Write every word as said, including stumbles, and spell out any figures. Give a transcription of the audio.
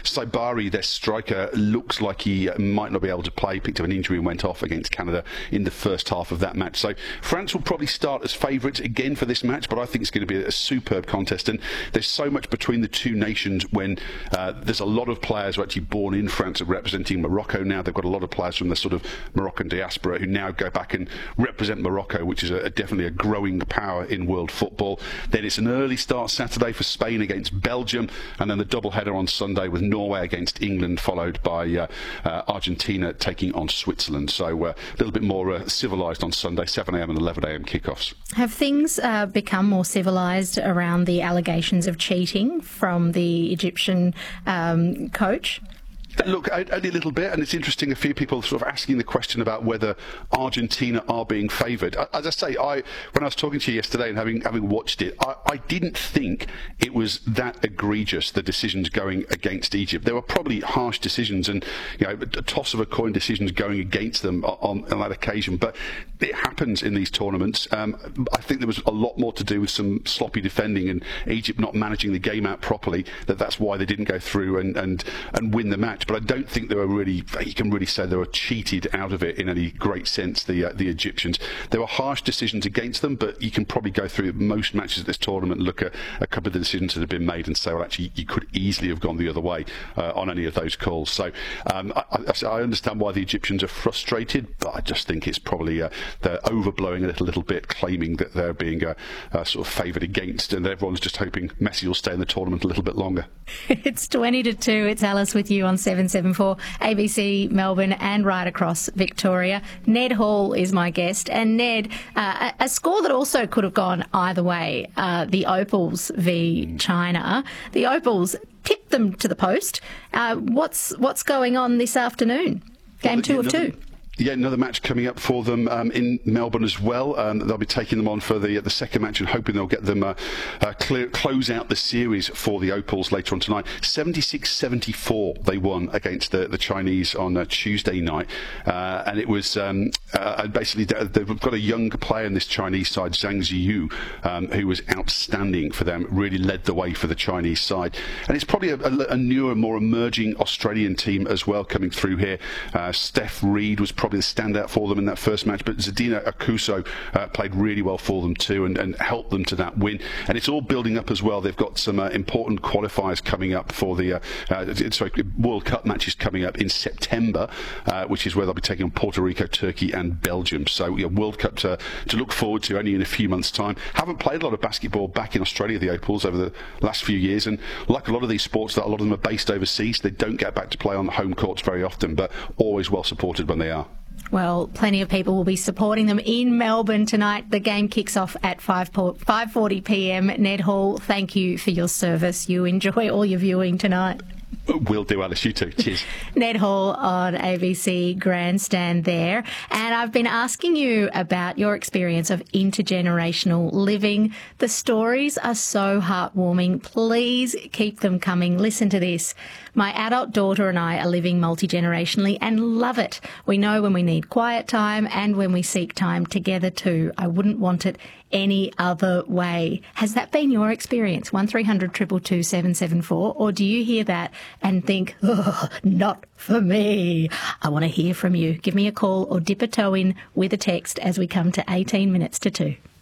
Saibari, their striker, looks like he might not be able to play. Picked up an injury and went off against Canada in the first half of that match. So France will probably start as favourites again for this match, but I think it's going to be a superb contest. And there's so much between the two nations when uh, there's a lot of players who are actually born in France and representing Morocco now. They've got a lot of players from the sort of Moroccan diaspora who now go back and represent Morocco, which is a, a definitely a growing power in world football. Then it's an early start Saturday for Spain against Belgium, and then the double header on Sunday with Norway against England, followed by uh, uh, Argentina taking on Switzerland. So uh, a little bit more uh, civilised on Sunday, seven a m and eleven a m kickoffs. Have things uh, become more civilised around the allegations of cheating from the Egyptian um, coach? Look, only a little bit, and it's interesting. A few people sort of asking the question about whether Argentina are being favoured. As I say, I when I was talking to you yesterday and having having watched it, I, I didn't think it was that egregious. The decisions going against Egypt, there were probably harsh decisions, and you know, a toss of a coin decisions going against them on, on that occasion. But it happens in these tournaments. Um, I think there was a lot more to do with some sloppy defending and Egypt not managing the game out properly. That that's why they didn't go through and and and win the match. But I don't think they were really, you can really say they were cheated out of it in any great sense, the uh, the Egyptians. There were harsh decisions against them, but you can probably go through most matches of this tournament and look at a couple of the decisions that have been made and say, well, actually, you could easily have gone the other way uh, on any of those calls. So um, I, I, I understand why the Egyptians are frustrated, but I just think it's probably, uh, they're overblowing it a little bit, claiming that they're being uh, uh, sort of favoured against, and everyone's just hoping Messi will stay in the tournament a little bit longer. It's twenty to two. It's Alice with you on seven seven four, A B C Melbourne and right across Victoria. Ned Hall is my guest. And Ned, uh, a, a score that also could have gone either way, uh, the Opals v China. The Opals tipped them to the post. Uh, what's what's going on this afternoon? Game two of two. Yeah, another match coming up for them um, in Melbourne as well. Um, they'll be taking them on for the the second match and hoping they'll get them uh, uh, clear, close out the series for the Opals later on tonight. seventy-six seventy-four they won against the, the Chinese on uh, Tuesday night, uh, and it was um, uh, basically they've got a young player in this Chinese side, Zhang Ziyu, um, who was outstanding for them. Really led the way for the Chinese side, and it's probably a, a, a newer, more emerging Australian team as well coming through here. Uh, Steph Reed was probably the standout for them in that first match, but Zadina Akuso uh, played really well for them too and, and helped them to that win. And it's all building up as well. They've got some uh, important qualifiers coming up for the uh, uh, sorry, World Cup matches coming up in September, uh, which is where they'll be taking on Puerto Rico, Turkey and Belgium. So yeah, World Cup to, to look forward to only in a few months' time. Haven't played a lot of basketball back in Australia, the Opals, over the last few years, and like a lot of these sports, that a lot of them are based overseas. They don't get back to play on the home courts very often, but always well supported when they are. Well, plenty of people will be supporting them in Melbourne tonight. The game kicks off at five forty p m. Ned Hall, thank you for your service. You enjoy all your viewing tonight. Will do, Alice. You too. Cheers. Ned Hall on A B C Grandstand there. And I've been asking you about your experience of intergenerational living. The stories are so heartwarming. Please keep them coming. Listen to this. My adult daughter and I are living multi-generationally and love it. We know when we need quiet time and when we seek time together too. I wouldn't want it any other way. Has that been your experience? one three hundred two two two seven seven four, or do you hear that and think, oh, not for me? I want to hear from you. Give me a call or dip a toe in with a text as we come to eighteen minutes to two.